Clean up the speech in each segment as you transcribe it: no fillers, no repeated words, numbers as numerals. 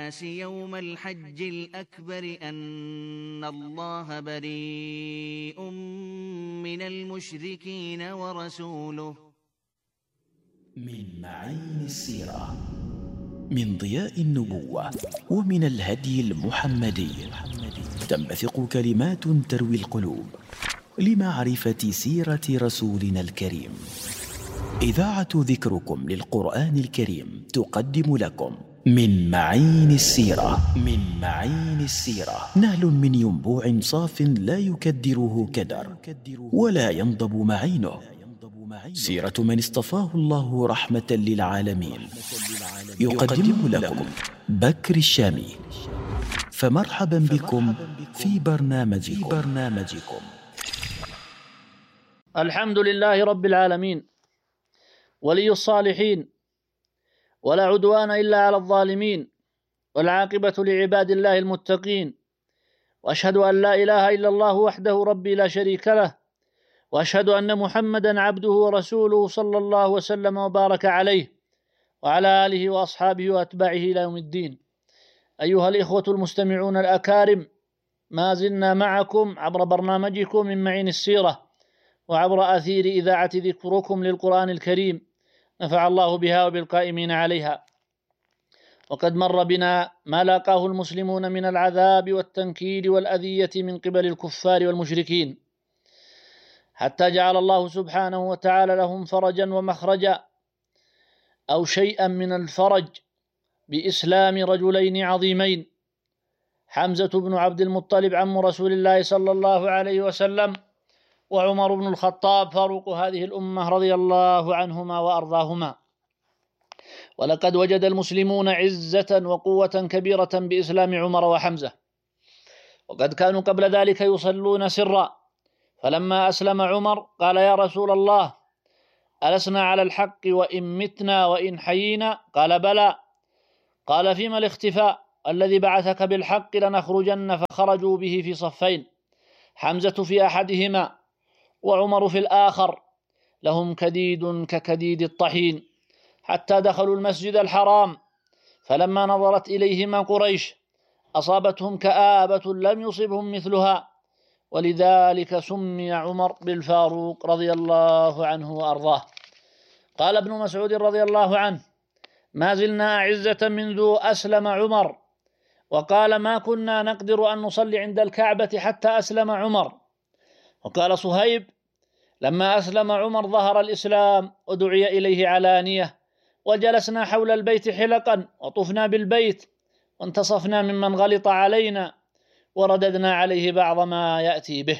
الناس يوم الحج الأكبر أن الله بريء من المشركين ورسوله. من معين السيرة، من ضياء النبوة، ومن الهدي المحمدي، تنبثق كلمات تروي القلوب لمعرفة سيرة رسولنا الكريم. إذاعة ذكركم للقرآن الكريم تقدم لكم من معين السيرة. من معين السيرة نهل من ينبوع صاف لا يكدره كدر ولا ينضب معينه، سيرة من اصطفاه الله رحمة للعالمين. يقدم لكم بكر الشامي، فمرحبا بكم في برنامجكم. الحمد لله رب العالمين، ولي الصالحين، ولا عدوان إلا على الظالمين، والعاقبة لعباد الله المتقين، وأشهد أن لا إله إلا الله وحده ربي لا شريك له، وأشهد أن محمدا عبده ورسوله صلى الله وسلم وبارك عليه وعلى آله وأصحابه وأتباعه إلى يوم الدين. أيها الإخوة المستمعون الأكارم، ما زلنا معكم عبر برنامجكم من معين السيرة، وعبر أثير إذاعة ذكركم للقرآن الكريم، نفع الله بها وبالقائمين عليها. وقد مر بنا ما لاقاه المسلمون من العذاب والتنكيل والأذية من قبل الكفار والمشركين، حتى جعل الله سبحانه وتعالى لهم فرجا ومخرجا، أو شيئا من الفرج، بإسلام رجلين عظيمين، حمزة بن عبد المطلب عم رسول الله صلى الله عليه وسلم، وعمر بن الخطاب فاروق هذه الأمة رضي الله عنهما وأرضاهما. ولقد وجد المسلمون عزة وقوة كبيرة بإسلام عمر وحمزة، وقد كانوا قبل ذلك يصلون سرا، فلما أسلم عمر قال: يا رسول الله، ألسنا على الحق وإن متنا وإن حيينا؟ قال: بلى. قال: فيما الاختفاء؟ الذي بعثك بالحق لنخرجن. فخرجوا به في صفين، حمزة في أحدهما وعمر في الآخر، لهم كديد ككديد الطحين، حتى دخلوا المسجد الحرام، فلما نظرت إليهما قريش أصابتهم كآبة لم يصبهم مثلها، ولذلك سمي عمر بالفاروق رضي الله عنه وأرضاه. قال ابن مسعود رضي الله عنه: ما زلنا أعزة منذ أسلم عمر. وقال: ما كنا نقدر أن نصلي عند الكعبة حتى أسلم عمر. وقال صهيب: لما أسلم عمر ظهر الإسلام ودعي إليه علانية، وجلسنا حول البيت حلقا، وطفنا بالبيت، وانتصفنا ممن غلط علينا، ورددنا عليه بعض ما يأتي به.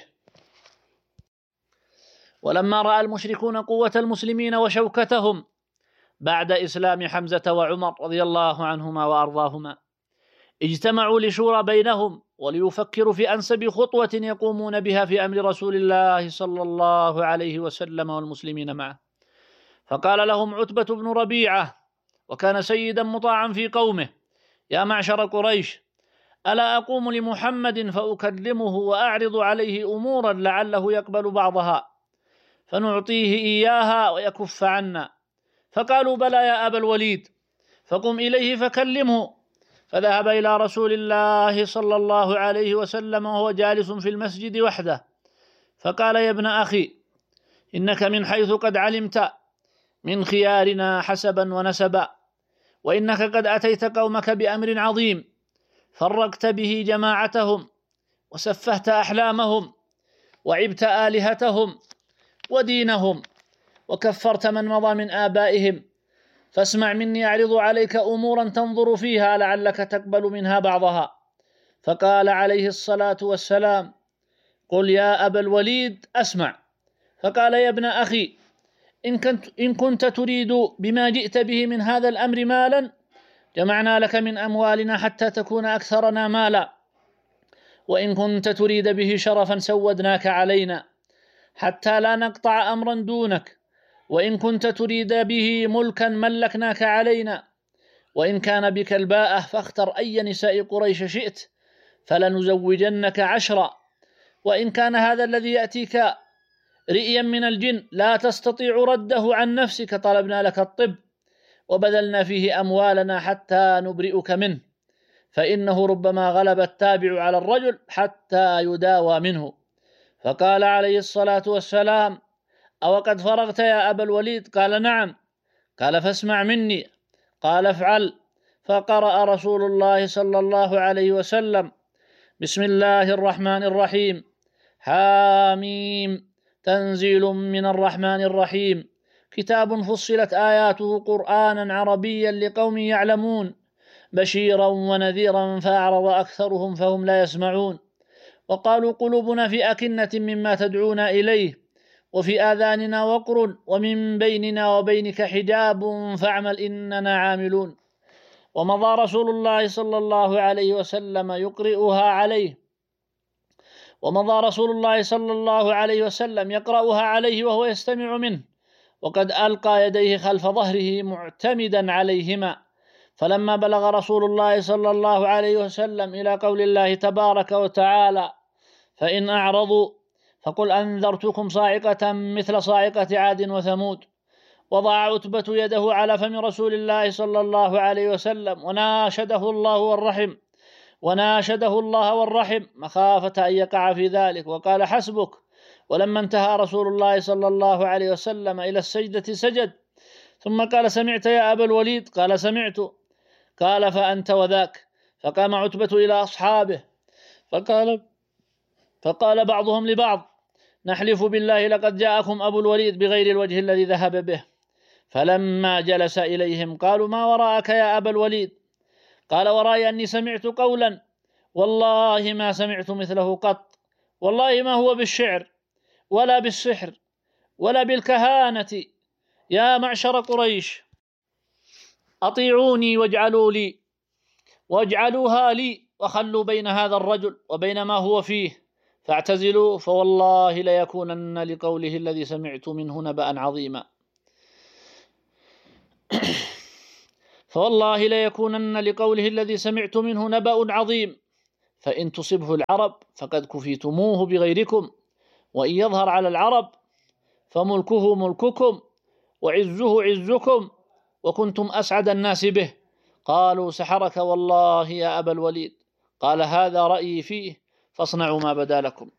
ولما رأى المشركون قوة المسلمين وشوكتهم بعد إسلام حمزة وعمر رضي الله عنهما وأرضاهما، اجتمعوا لشورى بينهم وليفكروا في أنسب خطوة يقومون بها في أمر رسول الله صلى الله عليه وسلم والمسلمين معه. فقال لهم عتبة بن ربيعة، وكان سيدا مطاعا في قومه: يا معشر قريش، ألا أقوم لمحمد فأكلمه وأعرض عليه أمورا لعله يقبل بعضها فنعطيه إياها ويكف عنا؟ فقالوا: بلى يا أبا الوليد، فقم إليه فكلمه. فذهب إلى رسول الله صلى الله عليه وسلم وهو جالس في المسجد وحده، فقال: يا ابن أخي، إنك من حيث قد علمت من خيارنا حسبا ونسبا، وإنك قد أتيت قومك بأمر عظيم، فرقت به جماعتهم، وسفهت أحلامهم، وعبت آلهتهم ودينهم، وكفرت من مضى من آبائهم، فاسمع مني أعرض عليك أمورا تنظر فيها لعلك تقبل منها بعضها. فقال عليه الصلاة والسلام: قل يا أبا الوليد أسمع. فقال: يا ابن أخي، إن كنت تريد بما جئت به من هذا الأمر مالا، جمعنا لك من أموالنا حتى تكون أكثرنا مالا، وإن كنت تريد به شرفا سودناك علينا حتى لا نقطع أمرا دونك، وإن كنت تريد به ملكا ملكناك علينا، وإن كان بك الباءة فاختر أي نساء قريش شئت فلنزوجنك 10، وإن كان هذا الذي يأتيك رئيا من الجن لا تستطيع رده عن نفسك طلبنا لك الطب وبذلنا فيه أموالنا حتى نبرئك منه. فإنه ربما غلب التابع على الرجل حتى يداوى منه. فقال عليه الصلاة والسلام: أو قد فرغت يا أبا الوليد؟ قال: نعم. قال: فاسمع مني. قال: افعل. فقرأ رسول الله صلى الله عليه وسلم: بسم الله الرحمن الرحيم، حاميم، تنزيل من الرحمن الرحيم، كتاب فصلت آياته قرآنا عربيا لقوم يعلمون، بشيرا ونذيرا فأعرض أكثرهم فهم لا يسمعون، وقالوا قلوبنا في أكنة مما تدعونا إليه، وفي آذاننا وقر، ومن بيننا وبينك حجاب فاعمل إننا عاملون. ومضى رسول الله صلى الله عليه وسلم يقرئها عليه، يقرأها عليه وهو يستمع منه، وقد ألقى يديه خلف ظهره معتمدا عليهما. فلما بلغ رسول الله صلى الله عليه وسلم إلى قول الله تبارك وتعالى: فإن أعرضوا فقل أنذرتكم صاعقة مثل صاعقة عاد وثمود، وضع عتبة يده على فم رسول الله صلى الله عليه وسلم وناشده الله والرحم مخافة أن يقع في ذلك، وقال: حسبك. ولما انتهى رسول الله صلى الله عليه وسلم إلى السجدة سجد، ثم قال: سمعت يا أبا الوليد؟ قال: سمعت. قال: فأنت وذاك. فقام عتبة إلى أصحابه فقال بعضهم لبعض: نحلف بالله لقد جاءكم أبو الوليد بغير الوجه الذي ذهب به. فلما جلس إليهم قالوا: ما وراءك يا أبا الوليد؟ قال: ورائي أني سمعت قولا والله ما سمعت مثله قط، والله ما هو بالشعر ولا بالسحر ولا بالكهانة. يا معشر قريش، أطيعوني واجعلوها لي، وخلوا بين هذا الرجل وبين ما هو فيه، فاعتزلوا، فوالله ليكونن لقوله الذي سمعت منه نبأ عظيما. فإن تصبه العرب فقد كفيتموه بغيركم، وإن يظهر على العرب فملكه ملككم وعزه عزكم، وكنتم أسعد الناس به. قالوا: سحرك والله يا أبا الوليد. قال: هذا رأيي فيه، فاصنعوا ما بدا لكم.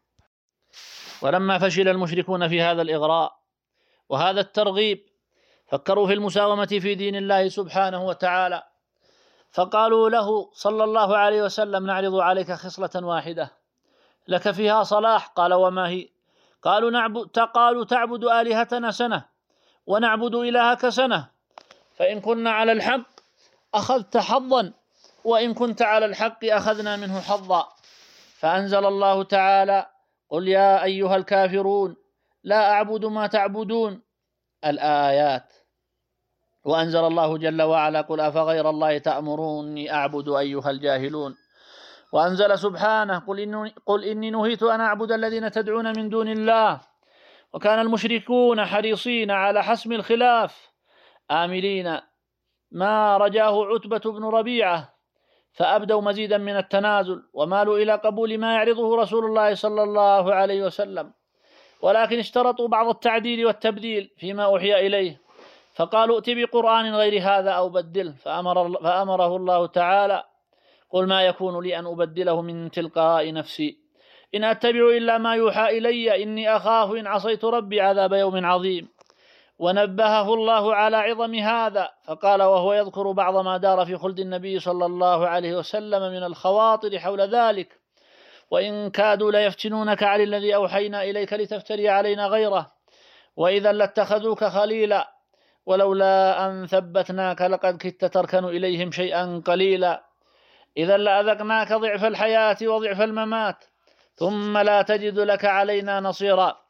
ولما فشل المشركون في هذا الإغراء وهذا الترغيب، فكروا في المساومة في دين الله سبحانه وتعالى، فقالوا له صلى الله عليه وسلم: نعرض عليك خصلة واحدة لك فيها صلاح. قال: وما هي؟ قالوا: تعبد آلهتنا سنة ونعبد إلهك سنة، فإن كنا على الحق أخذت حظا، وإن كنت على الحق أخذنا منه حظا. فأنزل الله تعالى: قل يا أيها الكافرون لا أعبد ما تعبدون، الآيات. وأنزل الله جل وعلا: قل أفغير الله تأمروني أعبد أيها الجاهلون. وأنزل سبحانه: قل إني نهيت أن أعبد الذين تدعون من دون الله. وكان المشركون حريصين على حسم الخلاف، آملين ما رجاه عتبة بن ربيعة، فأبدوا مزيدا من التنازل، ومالوا إلى قبول ما يعرضه رسول الله صلى الله عليه وسلم، ولكن اشترطوا بعض التعديل والتبديل فيما أوحي إليه، فقالوا: ائت بقرآن غير هذا أو بدله. فأمره الله تعالى: قل ما يكون لي أن أبدله من تلقاء نفسي، إن أتبع إلا ما يوحى إلي، إني أخاف إن عصيت ربي عذاب يوم عظيم. ونبهه الله على عظم هذا، فقال وهو يذكر بعض ما دار في خلد النبي صلى الله عليه وسلم من الخواطر حول ذلك: وإن كادوا ليفتنونك عن الذي أوحينا إليك لتفتري علينا غيره، وإذا لاتخذوك خليلا، ولولا أن ثبتناك لقد كدت تركن إليهم شيئا قليلا، إذا لأذقناك ضعف الحياة وضعف الممات، ثم لا تجد لك علينا نصيرا.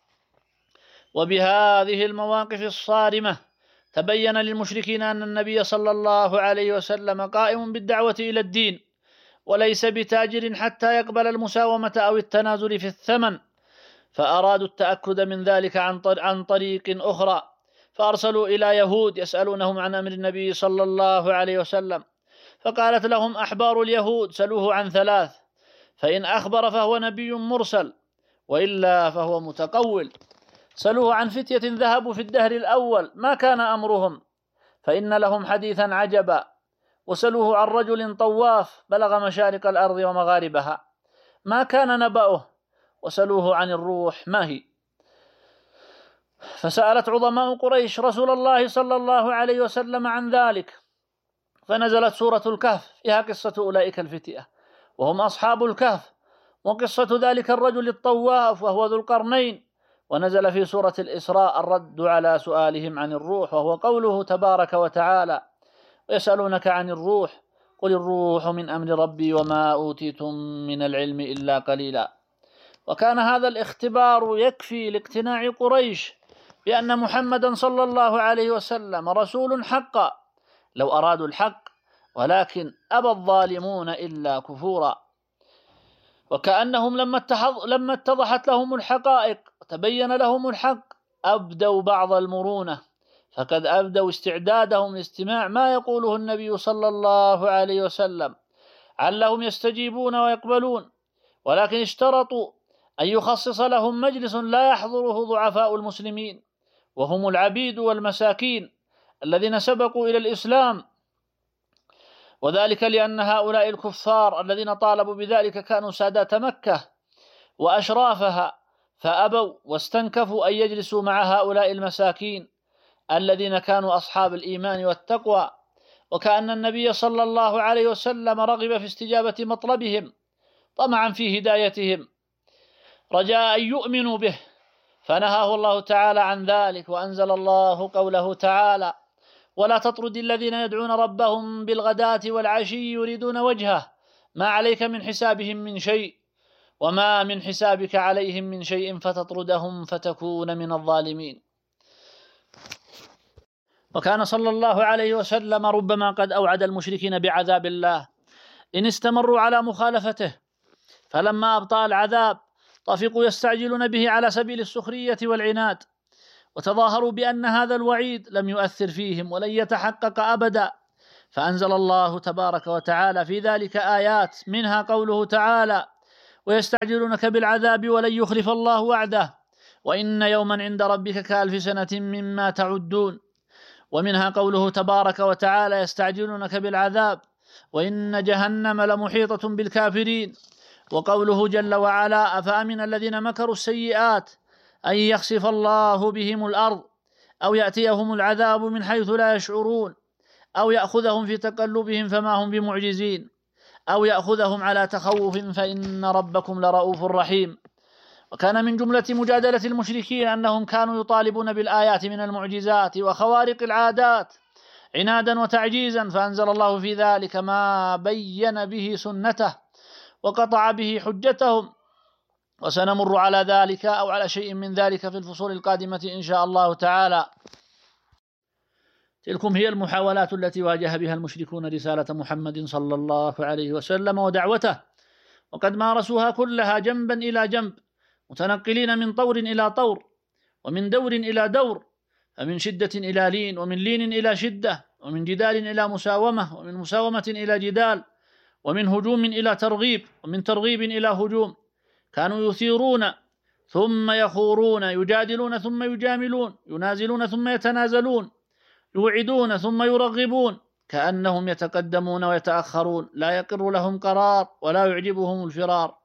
وبهذه المواقف الصارمة تبين للمشركين أن النبي صلى الله عليه وسلم قائم بالدعوة إلى الدين، وليس بتاجر حتى يقبل المساومة أو التنازل في الثمن، فأرادوا التأكد من ذلك عن طريق أخرى، فأرسلوا إلى يهود يسألونهم عن أمر النبي صلى الله عليه وسلم، فقالت لهم أحبار اليهود: سلوه عن ثلاث، فإن أخبر فهو نبي مرسل، وإلا فهو متقول. سلوه عن فتية ذهبوا في الدهر الأول ما كان أمرهم، فإن لهم حديثا عجبا، وسلوه عن رجل طواف بلغ مشارق الأرض ومغاربها ما كان نبأه، وسلوه عن الروح ما هي. فسألت عظماء قريش رسول الله صلى الله عليه وسلم عن ذلك، فنزلت سورة الكهف فيها قصة أولئك الفتية وهم أصحاب الكهف، وقصة ذلك الرجل الطواف وهو ذو القرنين، ونزل في سورة الإسراء الرد على سؤالهم عن الروح، وهو قوله تبارك وتعالى: ويسألونك عن الروح قل الروح من أمر ربي وما أوتيتم من العلم إلا قليلا. وكان هذا الاختبار يكفي لاقتناع قريش بأن محمدا صلى الله عليه وسلم رسول حقا لو أرادوا الحق، ولكن أبى الظالمون إلا كفورا. وكأنهم لما اتضحت لهم الحقائق وتبين لهم الحق أبدوا بعض المرونة، فقد أبدوا استعدادهم لاستماع ما يقوله النبي صلى الله عليه وسلم علهم يستجيبون ويقبلون، ولكن اشترطوا أن يخصص لهم مجلس لا يحضره ضعفاء المسلمين، وهم العبيد والمساكين الذين سبقوا إلى الإسلام، وذلك لأن هؤلاء الكفار الذين طالبوا بذلك كانوا سادات مكة وأشرافها، فأبوا واستنكفوا أن يجلسوا مع هؤلاء المساكين الذين كانوا أصحاب الإيمان والتقوى. وكأن النبي صلى الله عليه وسلم رغب في استجابة مطلبهم طمعا في هدايتهم رجاء أن يؤمنوا به، فنهاه الله تعالى عن ذلك، وأنزل الله قوله تعالى: ولا تطرد الذين يدعون ربهم بالغداة والعشي يريدون وجهه ما عليك من حسابهم من شيء وما من حسابك عليهم من شيء فتطردهم فتكون من الظالمين. وكان صلى الله عليه وسلم ربما قد أوعد المشركين بعذاب الله إن استمروا على مخالفته، فلما أبطأ العذاب طفقوا يستعجلون به على سبيل السخرية والعناد، وتظاهروا بأن هذا الوعيد لم يؤثر فيهم ولن يتحقق أبدا، فأنزل الله تبارك وتعالى في ذلك آيات، منها قوله تعالى: ويستعجلونك بالعذاب ولن يخلف الله وعده وإن يوما عند ربك كألف سنة مما تعدون، ومنها قوله تبارك وتعالى: يستعجلونك بالعذاب وإن جهنم لمحيطة بالكافرين، وقوله جل وعلا: أفأمن الذين مكروا السيئات أن يخسف الله بهم الأرض أو يأتيهم العذاب من حيث لا يشعرون أو يأخذهم في تقلبهم فما هم بمعجزين أو يأخذهم على تخوف فإن ربكم لرؤوف رحيم. وكان من جملة مجادلة المشركين أنهم كانوا يطالبون بالآيات من المعجزات وخوارق العادات عنادا وتعجيزا، فأنزل الله في ذلك ما بين به سنته وقطع به حجتهم، وسنمر على ذلك أو على شيء من ذلك في الفصول القادمة إن شاء الله تعالى. تلكم هي المحاولات التي واجه بها المشركون رسالة محمد صلى الله عليه وسلم ودعوته، وقد مارسوها كلها جنبا إلى جنب، متنقلين من طور إلى طور ومن دور إلى دور، فمن شدة إلى لين، ومن لين إلى شدة، ومن جدال إلى مساومة، ومن مساومة إلى جدال، ومن هجوم إلى ترغيب، ومن ترغيب إلى هجوم. كانوا يثيرون ثم يخورون، يجادلون ثم يجاملون، ينازلون ثم يتنازلون، يوعدون ثم يرغبون، كأنهم يتقدمون ويتأخرون، لا يقر لهم قرار ولا يعجبهم الفرار.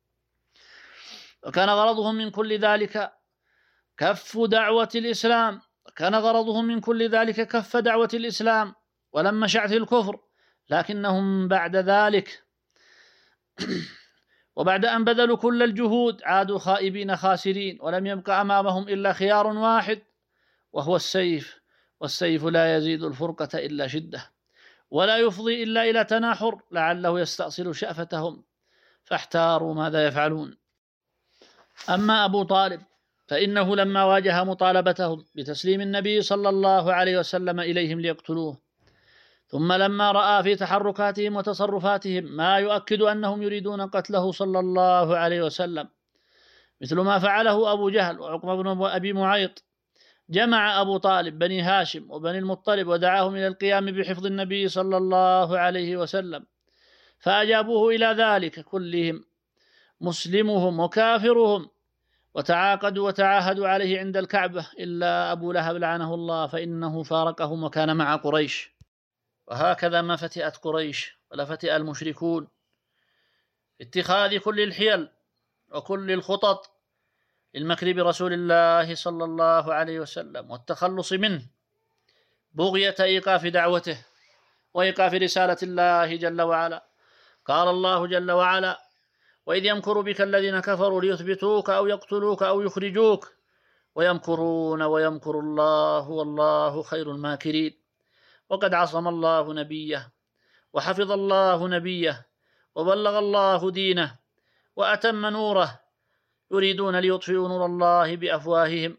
وكان غرضهم من كل ذلك كف دعوة الإسلام، كان غرضهم من كل ذلك كف دعوة الإسلام ولم شعث الكفر، لكنهم بعد ذلك وبعد أن بذلوا كل الجهود عادوا خائبين خاسرين، ولم يبق أمامهم إلا خيار واحد وهو السيف، والسيف لا يزيد الفرقة إلا شدة ولا يفضي إلا إلى تناحر لعله يستأصل شأفتهم، فاحتاروا ماذا يفعلون. أما أبو طالب فإنه لما واجه مطالبتهم بتسليم النبي صلى الله عليه وسلم إليهم ليقتلوه، ثم لما رأى في تحركاتهم وتصرفاتهم ما يؤكد أنهم يريدون قتله صلى الله عليه وسلم، مثل ما فعله أبو جهل وعقبة بن أبي معيط، جمع أبو طالب بني هاشم وبني المطلب ودعاهم إلى القيام بحفظ النبي صلى الله عليه وسلم، فأجابوه إلى ذلك كلهم مسلمهم وكافرهم، وتعاقدوا وتعاهدوا عليه عند الكعبة إلا أبو لهب لعنه الله، فإنه فارقهم وكان مع قريش. وهكذا ما فتئت قريش ولا فتئ المشركون اتخاذ كل الحيل وكل الخطط للمكر برسول الله صلى الله عليه وسلم والتخلص منه بغية إيقاف دعوته وإيقاف رسالة الله جل وعلا. قال الله جل وعلا: وإذ يمكر بك الذين كفروا ليثبتوك أو يقتلوك أو يخرجوك ويمكرون ويمكر الله والله خير الماكرين. وقد عصم الله نبيه وحفظ الله نبيه وبلغ الله دينه وأتم نوره يريدون ليطفئوا نور الله بأفواههم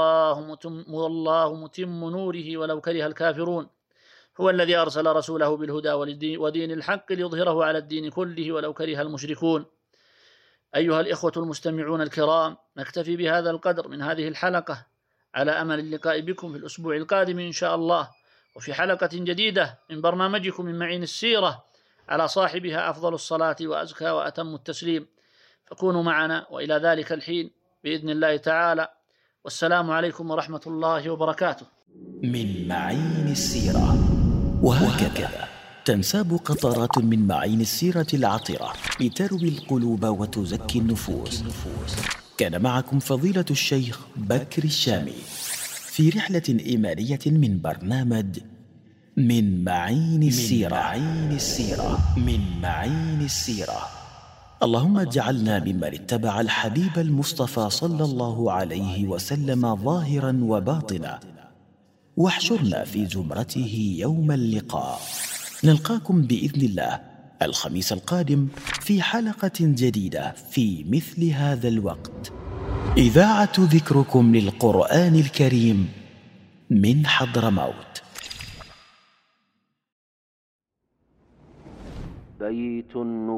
والله متم نوره ولو كره الكافرون. هو الذي أرسل رسوله بالهدى ودين الحق ليظهره على الدين كله ولو كره المشركون. أيها الإخوة المستمعون الكرام، نكتفي بهذا القدر من هذه الحلقة على أمل اللقاء بكم في الأسبوع القادم إن شاء الله، وفي حلقة جديدة من برنامجكم من معين السيرة على صاحبها أفضل الصلاة وأزكى وأتم التسليم. فكونوا معنا وإلى ذلك الحين بإذن الله تعالى، والسلام عليكم ورحمة الله وبركاته. من معين السيرة، وهكذا تنساب قطرات من معين السيرة العطرة لتروي القلوب وتزكي النفوس. كان معكم فضيلة الشيخ بكر الشامي في رحلة إيمانية من برنامج من معين السيرة. من معين السيرة. اللهم اجعلنا ممن اتبع الحبيب المصطفى صلى الله عليه وسلم ظاهرا وباطنا، واحشرنا في زمرته يوم اللقاء. نلقاكم بإذن الله الخميس القادم في حلقة جديدة في مثل هذا الوقت. إذاعة ذكركم للقرآن الكريم من حضرموت. بيت النبوة.